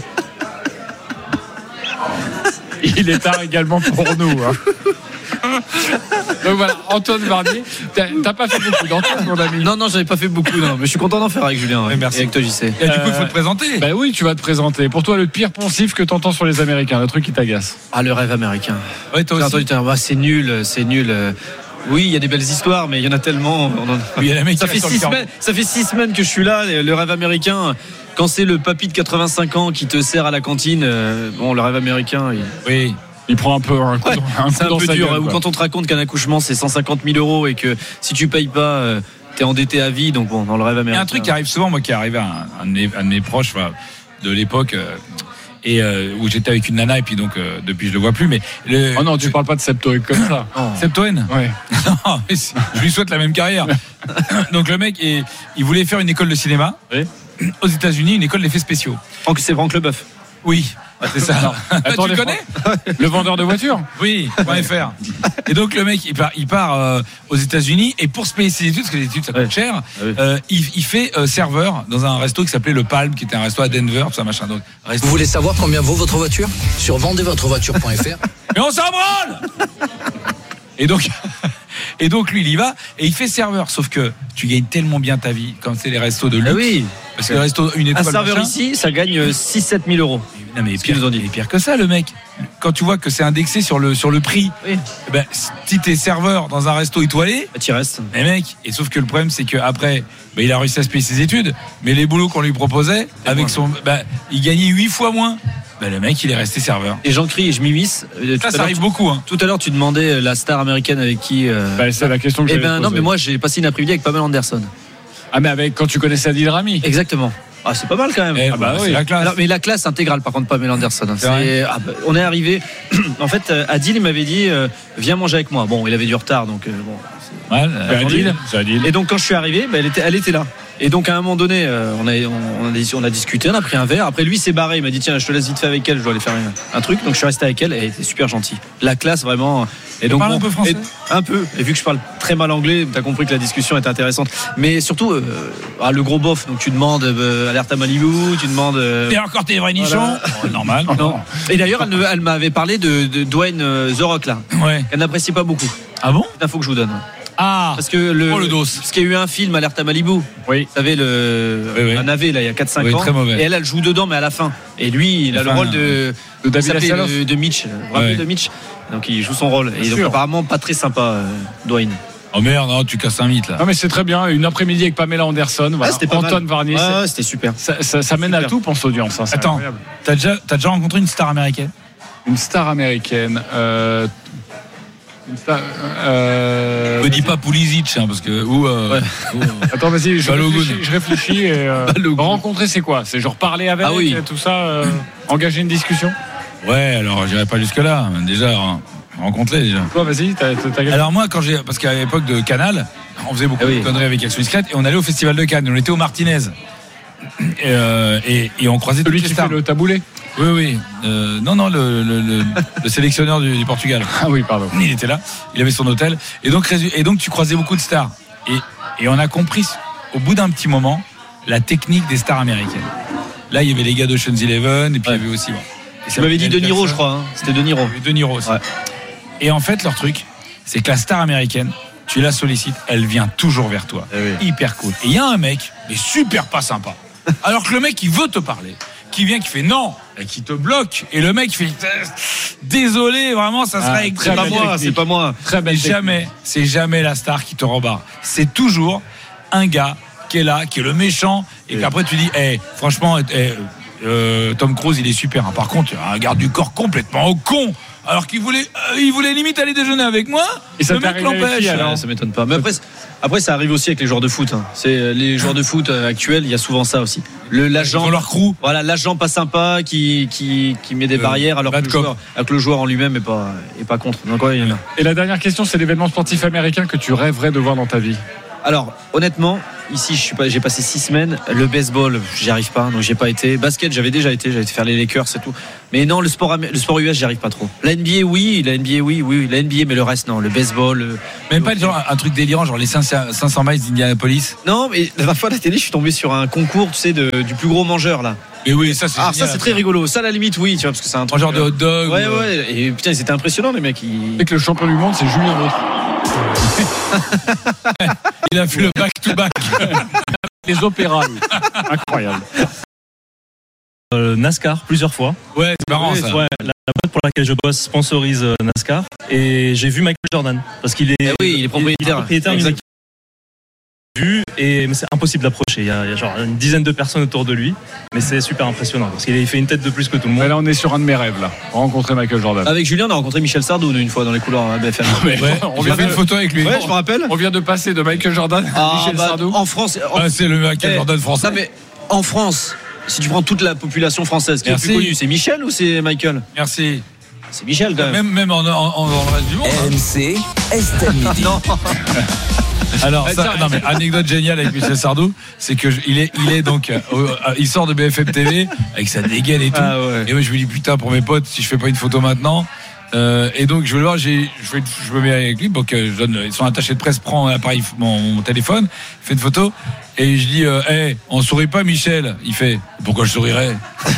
Il est tard également pour nous. Donc voilà, Antoine Varnier, t'as pas fait beaucoup d'Antoine, mon ami. Non, j'avais pas fait beaucoup, non, mais je suis content d'en faire avec Julien. Merci. Et avec toi, JC. Et du coup, il faut te présenter. Bah oui, tu vas te présenter. Pour toi, le pire poncif que t'entends sur les Américains, le truc qui t'agace. Ah, le rêve américain. Ouais, toi aussi. C'est nul. Oui, il y a des belles histoires, mais il y en a tellement. Ça fait 6 semaines que je suis là. Le rêve américain, quand c'est le papy de 85 ans qui te sert à la cantine, le rêve américain. Il prend un peu un coup, c'est un peu dur. Gueule, ou quand on te raconte qu'un accouchement c'est 150 000 € et que si tu payes pas, t'es endetté à vie. Donc bon, dans le rêve américain. Il y a un truc qui arrive souvent, moi, qui est arrivé à un de mes proches de l'époque. Et où j'étais avec une nana et puis donc depuis je le vois plus, mais oh non, tu parles pas de Septoen comme ça. Septoen. Ouais. Non, je lui souhaite la même carrière. Donc le mec il voulait faire une école de cinéma aux États-Unis, une école d'effets spéciaux. C'est Franck Leboeuf. Oui, c'est ça. Attends, tu connais le vendeur de voitures? Oui, .fr. Et donc le mec il part aux États-Unis et pour se payer ses études, parce que les études ça coûte cher, il fait serveur dans un resto qui s'appelait le Palm, qui était un resto à Denver, tout ça machin. Donc, Vous voulez savoir combien vaut votre voiture? Sur vendezvotrevoiture.fr. Mais on s'en branle. Et donc lui il y va et il fait serveur, sauf que tu gagnes tellement bien ta vie comme c'est les restos de luxe. Ah oui. Parce que les restos une étoile. Un serveur ici, ça gagne 6-7 000 €. Non mais pire que ça, le mec. Quand tu vois que c'est indexé sur le prix, si t'es serveur dans un resto étoilé, t'y restes. Mais mec, et sauf que le problème c'est que après, il a réussi à se payer ses études, mais les boulots qu'on lui proposait, avec il gagnait 8 fois moins. Le mec, il est resté serveur. Et j'en crie et je m'immisce. Ça arrive beaucoup. Tout à l'heure, tu demandais la star américaine avec qui. C'est la question que j'avais posée. Non, mais moi, j'ai passé une après-midi avec Pamela Anderson. Ah, mais quand tu connaissais Adil Rami. Exactement. Ah, c'est pas mal quand même. C'est la classe. Alors, mais la classe intégrale, par contre, Pamela Anderson. On est arrivé. En fait, Adil, il m'avait dit viens manger avec moi. Bon, il avait du retard, donc bon. C'est Adil. Et donc, quand je suis arrivé, elle était là. Et donc à un moment donné, on a discuté, on a pris un verre. Après lui s'est barré, il m'a dit tiens, je te laisse vite fait avec elle, je dois aller faire un truc. Donc je suis resté avec elle, elle était super gentille. La classe vraiment. Et donc parle un peu français. Un peu. Et vu que je parle très mal anglais, t'as compris que la discussion était intéressante. Mais surtout le gros bof. Donc tu demandes alerte à Malibu, tu demandes. Et encore tes vrais nichons. Normal. Non. Et d'ailleurs elle m'avait parlé de Dwayne The Rock là. Ouais. Elle n'apprécie pas beaucoup. Ah bon? C'est l'info que je vous donne. Ah, parce que le dos. Parce qu'il y a eu un film Alerte à Malibu. Oui. Vous savez un navet là il y a 4-5 ans. Très mauvais. Et elle joue dedans mais à la fin. Et lui il a le rôle de Mitch. De Mitch. Donc il joue son rôle. Et donc apparemment pas très sympa Dwayne. Oh merde, non, tu casses un mythe là. Non mais c'est très bien, une après-midi avec Pamela Anderson. Voilà. C'était Antoine Varnier. C'était super. Ça mène à tout pour cette audience. Attends, t'as déjà rencontré une star américaine? Une star américaine. Me dis pas Pulisic parce que Attends vas-y je réfléchis et rencontrer c'est quoi? C'est genre parler avec tout ça engager une discussion? Ouais, alors j'irai pas jusque là, déjà rencontrer déjà. Toi vas-y alors moi parce qu'à l'époque de Canal on faisait beaucoup de conneries avec Action Discrète et on allait au Festival de Cannes, on était au Martinez et on croisait celui toutes les qui stars. fait le taboulé. Oui. Non, le sélectionneur du Portugal. Ah oui, pardon. Il était là, il avait son hôtel. Et donc tu croisais beaucoup de stars. Et on a compris, au bout d'un petit moment, la technique des stars américaines. Là, il y avait les gars d'Ocean's Eleven, et puis il y avait aussi... Tu m'avais dit De Niro, je crois. C'était De Niro. De Niro aussi. Ouais. Et en fait, leur truc, c'est que la star américaine, tu la sollicites, elle vient toujours vers toi. Hyper cool. Et il y a un mec, mais super pas sympa. Alors que le mec, il veut te parler. Qui vient, qui fait non, et qui te bloque. Et le mec fait désolé, vraiment, ça serait c'est pas moi. Très belle technique. C'est jamais la star qui te rembarre. C'est toujours un gars qui est là, qui est le méchant, et qu'après tu dis, franchement, Tom Cruise, il est super. Par contre, un garde du corps complètement au con. alors qu'il voulait limite aller déjeuner avec moi. Et ça le mec l'empêche. Ça m'étonne pas. Mais après, ça arrive aussi avec les joueurs de foot. Hein. C'est les joueurs de foot actuels, il y a souvent ça aussi. L'agent, leur crew. Voilà, l'agent pas sympa qui met des barrières alors que le joueur en lui-même est pas contre. Donc ouais, il y en a. Et la dernière question, c'est l'événement sportif américain que tu rêverais de voir dans ta vie. Alors, honnêtement, ici, j'ai passé 6 semaines. Le baseball, j'y arrive pas, donc j'ai pas été. Basket, j'avais été faire les Lakers, c'est tout. Mais non, le sport US, j'y arrive pas trop. La NBA, oui, la NBA, mais le reste, non. Le baseball. Même pas genre un truc délirant, genre les 500 miles d'Indianapolis. Non, mais la dernière fois à la télé, je suis tombé sur un concours, tu sais, du plus gros mangeur, là. Et oui, ça c'est génial, ça c'est très rigolo. Ça à la limite oui, tu vois, parce que c'est un truc genre de hot dog. Ouais. Et putain, c'était impressionnant les mecs. Et que le champion du monde c'est Julien Autre. Il a fait le back to back. Les opéras. Incroyable. NASCAR plusieurs fois. Ouais, c'est marrant ça. Ouais, la boîte pour laquelle je bosse sponsorise NASCAR et j'ai vu Michael Jordan parce qu'il est il est propriétaire mais c'est impossible d'approcher. Il y a genre une dizaine de personnes autour de lui, mais c'est super impressionnant parce qu'il fait une tête de plus que tout le monde. Mais là, on est sur un de mes rêves là. Rencontrer Michael Jordan. Avec Julien, on a rencontré Michel Sardou une fois dans les couloirs à BFM. On vient faire une photo avec lui. Ouais, je me rappelle. On vient de passer de Michael Jordan à Michel Sardou. En France, c'est le Michael Jordan français. Non, mais en France, si tu prends toute la population française, qui est plus connue, c'est Michel ou c'est Michael? Merci. C'est Michel quand même. Même en reste du monde. RMC, Estelle Midi. Non. Alors, non mais anecdote géniale avec Michel Sardou, c'est que il est donc il sort de BFM TV avec sa dégaine et tout. Ah ouais. Et moi je me dis putain pour mes potes si je fais pas une photo maintenant. Et donc je vais le voir, je me mets avec lui, donc son attaché de presse prend l'appareil, mon téléphone, il fait une photo et je dis on sourit pas Michel. Il fait pourquoi je sourirais.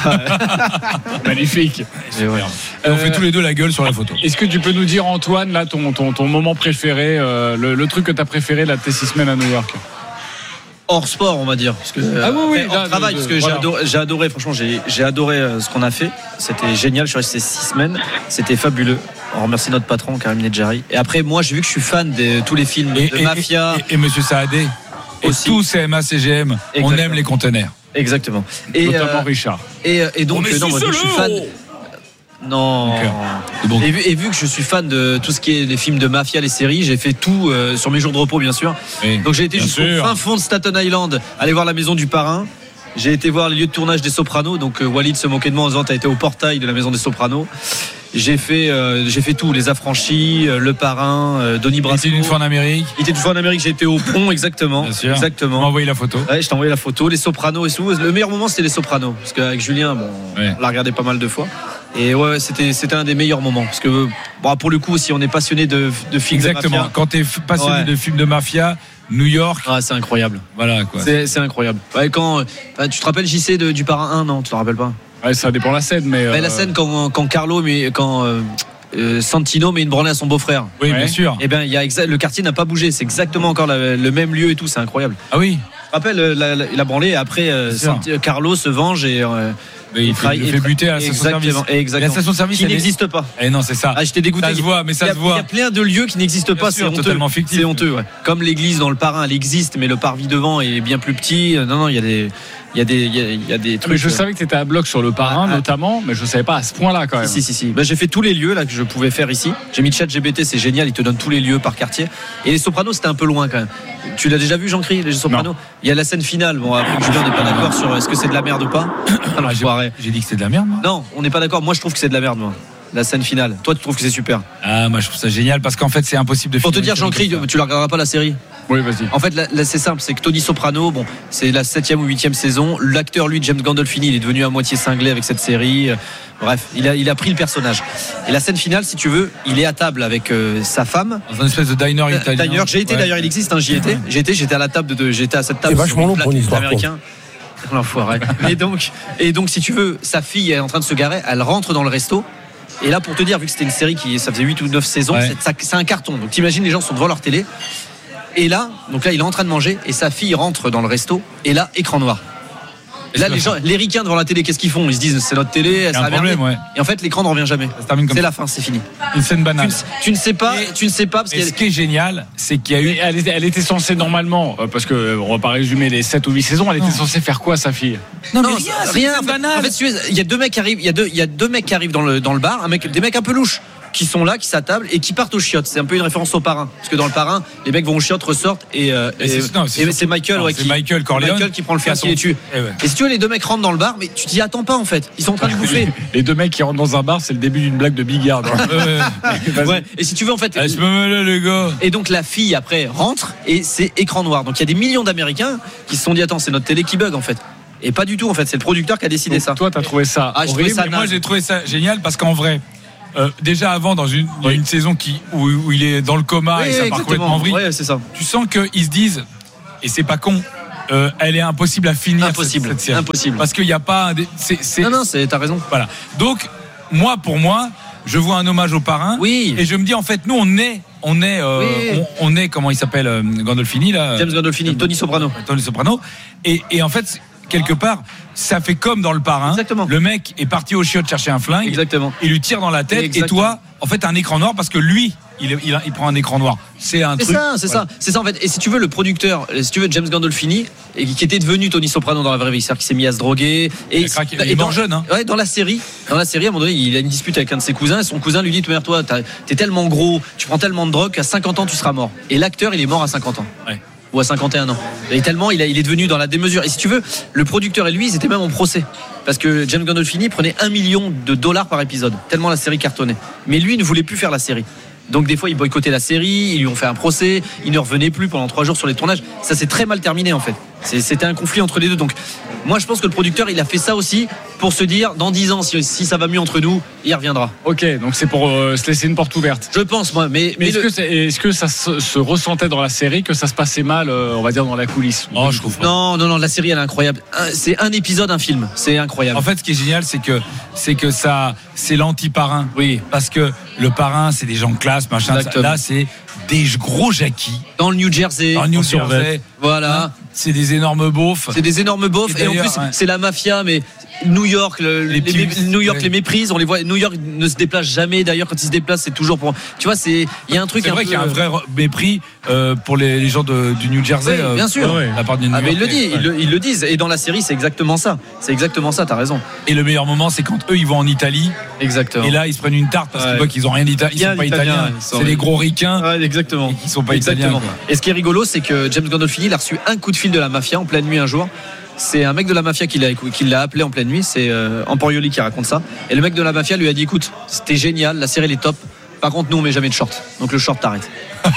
Magnifique. Et on fait tous les deux la gueule sur la photo. Est-ce que tu peux nous dire Antoine là ton moment préféré, le truc que t'as préféré là de tes 6 semaines à New York? Hors sport, on va dire. Parce que, hors travail, parce que j'ai adoré, franchement, j'ai adoré ce qu'on a fait. C'était génial. Je suis resté 6 semaines. C'était fabuleux. On remercie notre patron, Karim Nedjari. Et après, moi, j'ai vu que je suis fan de tous les films de mafia. Et Monsieur Saadé. Et tous CMA, CGM. Exactement. On aime les conteneurs. Exactement. Et notamment Richard. Et donc, moi, je suis fan. Non. Bon. Et vu que je suis fan de tout ce qui est les films de mafia, les séries, j'ai fait tout sur mes jours de repos, bien sûr. Oui, donc j'ai été jusqu'au fin fond de Staten Island, aller voir la maison du parrain. J'ai été voir les lieux de tournage des Sopranos. Donc Walid se moquait de moi en disant t'as été au portail de la maison des Sopranos. J'ai fait tout, les Affranchis, le parrain, Donnie Brasco. Il était une fois en Amérique. J'ai été au pont, exactement. Bien sûr. Exactement. Tu m'as envoyé la photo. Ouais, je t'ai envoyé la photo. Les Sopranos et tout. Le meilleur moment, c'était les Sopranos, parce qu'avec Julien, on l'a regardé pas mal de fois. Et ouais, c'était un des meilleurs moments, parce que pour le coup, si on est passionné de films de mafia. Exactement. Quand t'es passionné de films de mafia, New York. Ah, c'est incroyable. Voilà quoi. C'est incroyable. Ouais, quand tu te rappelles JC du parrain 1, non? Tu te rappelles pas? Ouais, ça dépend la scène, mais. La scène quand Carlo, Santino met une branlée à son beau-frère. Oui, bien sûr. Et bien, le quartier n'a pas bougé. C'est exactement encore le même lieu et tout. C'est incroyable. Ah oui. Je te rappelle la branlée. Et après, Carlo se venge et. Il fait buter à la station-service. Exactement. La station-service qui n'existe pas. Eh non, c'est ça. Ah, j'étais dégoûté. Ça se voit, mais ça se voit. Il y a plein de lieux qui n'existent pas. C'est honteux. Totalement fictif. C'est honteux. Ouais. Comme l'église dans le Parrain, elle existe, mais le parvis devant est bien plus petit. Non, il y a des trucs. Mais je savais que tu étais à bloc sur le Parrain, notamment, mais je ne savais pas à ce point-là quand même. Si. J'ai fait tous les lieux là que je pouvais faire ici. J'ai mis ChatGPT, c'est génial. Il te donne tous les lieux par quartier. Et les Sopranos, c'était un peu loin quand même. Tu l'as déjà vu, Jean-Cri, les Sopranos? Il y a la scène finale. Bon, après que Julien n'est pas d'accord sur est-ce que c'est de la merde ou pas. Alors, j'ai dit que c'est de la merde. Moi. Non, on n'est pas d'accord. Moi, je trouve que c'est de la merde, moi. La scène finale. Toi, tu trouves que c'est super? Ah, moi, je trouve ça génial parce qu'en fait, c'est impossible de. Pour te dire, Jean-Cri, tu la regarderas pas la série? Oui, vas-y. En fait, là, c'est simple. C'est que Tony Soprano, c'est la 7e ou 8e saison. L'acteur, lui, James Gandolfini, il est devenu à moitié cinglé avec cette série. Bref, il a pris le personnage. Et la scène finale, si tu veux, il est à table avec sa femme. Dans une espèce de diner italien. D'ailleurs, j'ai été, d'ailleurs, il existe. J'y étais. J'étais à la table j'étais à cette table. C'est vachement long pour une histoire. Américain. L'enfoiré. Et donc, si tu veux, sa fille est en train de se garer, elle rentre dans le resto. Et là, pour te dire, vu que c'était une série ça faisait 8 ou 9 saisons, c'est un carton. Donc t'imagines, les gens sont devant leur télé. Et là, il est en train de manger et sa fille rentre dans le resto. Et là, écran noir. Et là, les ricains devant la télé, qu'est-ce qu'ils font? Ils se disent, c'est notre télé, ça a problème, Et en fait, l'écran ne revient jamais. C'est la fin, c'est fini. Une scène banale. Tu ne sais pas, parce que. Ce qui est génial, c'est qu'il y a eu. Elle était censée normalement, parce que on va pas résumer les 7 ou 8 saisons, elle était censée faire quoi, sa fille? Non, rien. C'est banal. En fait, il y a deux mecs qui arrivent. Il y a deux mecs qui arrivent dans le bar, des mecs un peu louches. qui sont là, qui s'attablent et qui partent aux chiottes. C'est un peu une référence au Parrain, parce que dans le Parrain, les mecs vont aux chiottes, ressortent et c'est Michael Corleone qui prend le flingue, qui les tue. Et si tu veux, les deux mecs rentrent dans le bar, mais tu t'y attends pas en fait. Ils sont en train de bouffer. Les deux mecs qui rentrent dans un bar, c'est le début d'une blague de Bigard. Et si tu veux en fait. Les gars. Et donc la fille après rentre et c'est écran noir. Donc il y a des millions d'Américains qui se sont dit attends, c'est notre télé qui bug en fait. Et pas du tout en fait, c'est le producteur qui a décidé ça. Toi t'as trouvé ça horrible. Moi j'ai trouvé ça génial parce qu'en vrai déjà avant dans une saison où il est dans le coma et ça part complètement en vrille. C'est ça. Tu sens qu'ils se disent et c'est pas con. Elle est impossible à finir cette série. Impossible. Parce qu'il n'y a pas Non, t'as raison. Voilà. Donc pour moi je vois un hommage au Parrain. Oui. Et je me dis en fait nous on est comment il s'appelle Gandolfini là. James Gandolfini, Tony Soprano. Et en fait quelque part ça fait comme dans le Parrain. Exactement. Le mec est parti au chiottes chercher un flingue. Exactement. Il lui tire dans la tête. Exactement. Et toi en fait un écran noir parce que lui il prend un écran noir. C'est ça en fait. Et si tu veux le producteur, James Gandolfini, qui était devenu Tony Soprano dans la vraie vie, c'est-à-dire qu'il s'est mis à se droguer et il est mort jeune. Hein. Ouais, dans la série, à un moment donné, il a une dispute avec un de ses cousins et son cousin lui dit toi, t'es tellement gros, tu prends tellement de drogue qu'à 50 ans tu seras mort. Et l'acteur, il est mort à 50 ans. Ouais. Ou à 51 ans. Et tellement il est devenu dans la démesure. Et si tu veux, le producteur et lui, ils étaient même en procès. Parce que James Gandolfini prenait $1 million par épisode. Tellement la série cartonnait. Mais lui, il ne voulait plus faire la série. Donc des fois, il boycottait la série, ils lui ont fait un procès, il ne revenait plus pendant 3 jours sur les tournages. Ça s'est très mal terminé en fait. C'était un conflit entre les deux. Donc moi, je pense que le producteur, il a fait ça aussi pour se dire, dans 10 ans, si ça va mieux entre nous, il reviendra. Ok, donc c'est pour se laisser une porte ouverte. Je pense, moi. Mais est-ce que ça se ressentait dans la série, que ça se passait mal, on va dire, dans la coulisse? Oh, je trouve pas. Non, la série, elle est incroyable. C'est un épisode, un film. C'est incroyable. En fait, ce qui est génial, c'est que ça, c'est l'anti-Parrain. Oui. Parce que le Parrain, c'est des gens de classe, machin. Là, c'est des gros jackies. Dans le New Jersey. Voilà. C'est des énormes beaufs. Et en plus, c'est la mafia, mais New York, les méprise. On les voit. New York ne se déplace jamais. D'ailleurs, quand ils se déplacent, c'est toujours pour. Tu vois, il y a un truc. C'est vrai qu'il y a un vrai mépris pour les gens du New Jersey. Oui, bien sûr. La part du New York. Mais ils le disent. Et dans la série, c'est exactement ça. T'as raison. Et le meilleur moment, c'est quand eux, ils vont en Italie. Exactement. Et là, ils se prennent une tarte parce qu'ils voient qu'ils ont rien d'Italie. Ils sont pas italiens. C'est des gros ricains. Ouais, exactement. Ils sont pas italiens. Et ce qui est rigolo, c'est que James Gandolfini, il a reçu un coup de fil de la mafia en pleine nuit un jour. C'est un mec de la mafia qui l'a appelé en pleine nuit. C'est Emporioli qui raconte ça. Et le mec de la mafia lui a dit écoute, c'était génial, la série elle est top. Par contre, nous on met jamais de short. Donc le short t'arrête.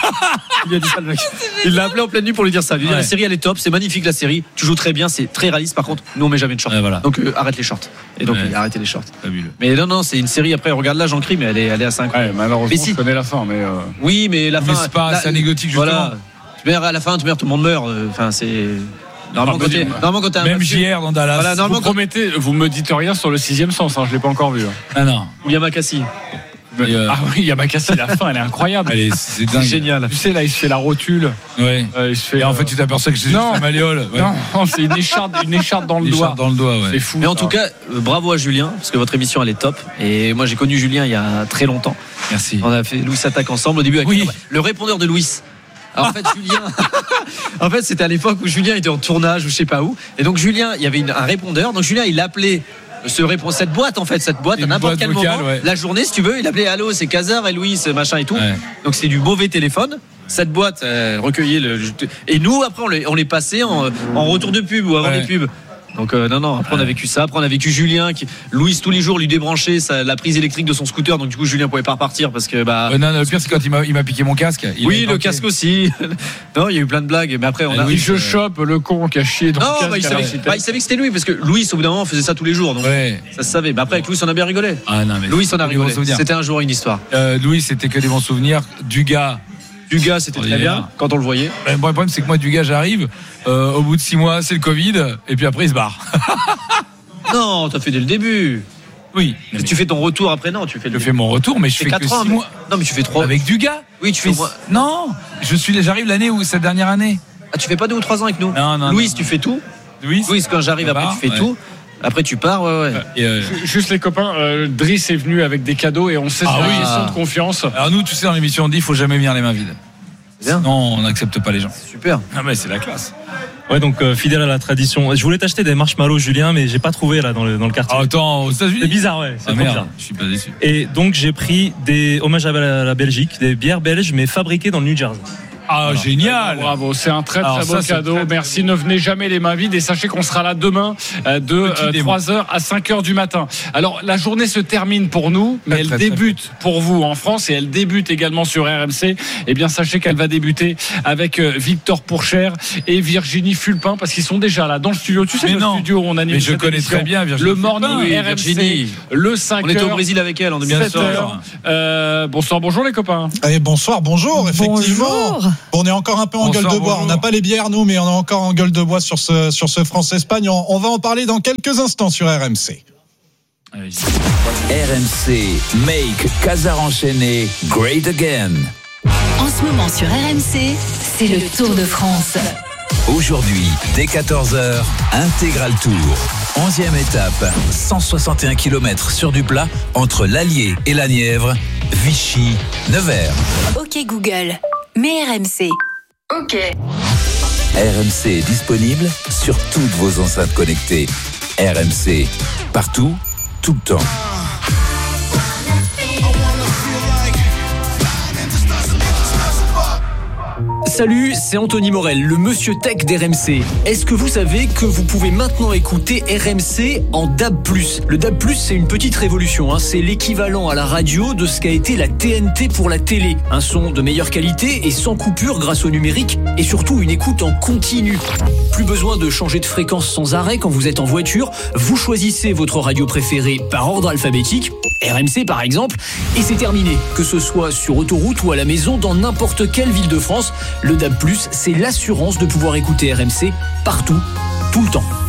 Il a dit ça le mec. Il l'a appelé en pleine nuit pour lui dire ça. Il lui dit la série elle est top, c'est magnifique la série. Tu joues très bien, c'est très réaliste. Par contre, nous on met jamais de short. Voilà. Donc arrête les shorts. Et donc il a arrêté les shorts. Fabuleux. Mais non, c'est une série. Après regarde là, j'en crie, mais elle est assez incroyable. Malheureusement, je connais la fin, mais. Oui, mais la fin. C'est pas assez anecdotique justement. Voilà. À la fin, tout le monde meurt. Enfin, c'est. Normalement, quand t'as même JR dans Dallas. Voilà, vous me dites rien sur le 6e sens, je l'ai pas encore vu. Ah non. Ou Yamakasi. Ah oui, Yamakasi, la fin, elle est incroyable. C'est dingue. Génial. Tu sais, là, il se fait la rotule. Ouais. Et en fait, tu t'aperçois que c'est juste un malléole. Ouais. Non, c'est une écharpe dans le doigt. C'est fou. Mais en tout cas, bravo à Julien, parce que votre émission, elle est top. Et moi, j'ai connu Julien il y a très longtemps. Merci. On a fait Louis Attaque ensemble au début avec le répondeur de Louis. Alors en fait, Julien, c'était à l'époque où Julien était en tournage ou je sais pas où. Et donc Julien, il y avait un répondeur. Donc Julien, il appelait cette boîte à n'importe quel moment. La journée, si tu veux, il appelait allô, c'est Cazard et Louis, machin et tout. Ouais. Donc c'est du mauvais téléphone. Cette boîte recueillait et nous après on les passait en retour de pub ou avant les pubs. Donc non, après on a vécu ça. Après on a vécu Julien Louis tous les jours lui débranchait la prise électrique de son scooter. Donc du coup Julien pouvait pas repartir parce que non, le pire c'est quand il m'a piqué mon casque. Oui, le casque aussi. Non, il y a eu plein de blagues. Mais après je chope le con qui a chié dans le casque. Il savait que c'était lui parce que Louis au bout d'un moment faisait ça tous les jours. Donc ça se savait. Mais après avec Louis on a bien rigolé. Ah non mais Louis on a rigolé. C'était un jour une histoire. Louis c'était que des bons souvenirs. Dugas, c'était très bien quand on le voyait. Le problème, c'est que moi, Dugas, j'arrive. Au bout de 6 mois, c'est le Covid. Et puis après, il se barre. Non, t'as fait dès le début. Oui. Mais tu fais ton retour après, non? Je fais mon retour, mais je fais que 6 mois. Non, mais tu fais 3. Avec Dugas? Oui, tu fais. Non, j'arrive l'année où cette dernière année. Ah, tu fais pas 2 ou 3 ans avec nous? Non. Louis, tu fais tout? Louis, quand j'arrive après, tu fais tout. Après tu pars, Juste les copains, Driss est venu avec des cadeaux et on sait une question de confiance. Alors nous, tu sais, dans l'émission on dit il faut jamais venir les mains vides. Sinon on n'accepte pas les gens. Super. Ah mais c'est la classe. Ouais, donc fidèle à la tradition. Je voulais t'acheter des marshmallows, Julien, mais j'ai pas trouvé là dans le quartier. Attends, aux États-Unis. C'est bizarre, ouais. C'est merde, bizarre. je suis pas déçu. Et donc j'ai pris des hommages à la Belgique, des bières belges mais fabriquées dans le New Jersey. Ah, voilà. Génial. Bravo, c'est un très très beau cadeau. Merci, ne venez jamais les mains vides et sachez qu'on sera là demain de 3h à 5h du matin. Alors la journée se termine pour nous, mais elle débute pour vous en France et elle débute également sur RMC. Eh bien sachez qu'elle va débuter avec Victor Pourchère et Virginie Fulpin parce qu'ils sont déjà là dans le studio. Tu sais, studio où on anime. Mais je connais très bien Virginie. Le morning RMC, Virginie. Le 5h. On était au Brésil avec elle, on est bien sûr. Bonsoir, bonjour les copains. Et bonsoir, bonjour, effectivement. Bonjour. On est encore un peu en gueule de bois. Bonjour. On n'a pas les bières, nous, mais on est encore en gueule de bois sur ce France-Espagne. On va en parler dans quelques instants sur RMC. RMC, make Casar enchaîné great again. En ce moment sur RMC, c'est le Tour de France. Aujourd'hui, dès 14h, Intégral Tour. 11e étape, 161 km sur du plat entre l'Allier et la Nièvre, Vichy, Nevers. Ok Google, mets RMC. Ok. RMC est disponible sur toutes vos enceintes connectées. RMC, partout, tout le temps. Salut, c'est Anthony Morel, le monsieur tech d'RMC. Est-ce que vous savez que vous pouvez maintenant écouter RMC en DAB+. Le DAB+, c'est une petite révolution, hein. C'est l'équivalent à la radio de ce qu'a été la TNT pour la télé. Un son de meilleure qualité et sans coupure grâce au numérique et surtout une écoute en continu. Plus besoin de changer de fréquence sans arrêt quand vous êtes en voiture. Vous choisissez votre radio préférée par ordre alphabétique, RMC par exemple, et c'est terminé. Que ce soit sur autoroute ou à la maison, dans n'importe quelle ville de France, le DAB+, c'est l'assurance de pouvoir écouter RMC partout, tout le temps.